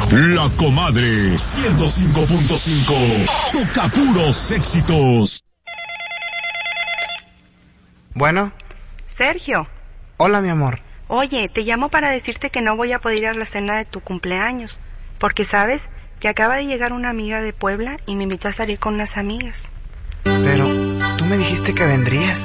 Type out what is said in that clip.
La Comadre 105.5. Toca puros éxitos. Bueno. Sergio. Hola, mi amor. Oye, te llamo para decirte que no voy a poder ir a la cena de tu cumpleaños, porque sabes que acaba de llegar una amiga de Puebla y me invitó a salir con unas amigas. Pero tú me dijiste que vendrías.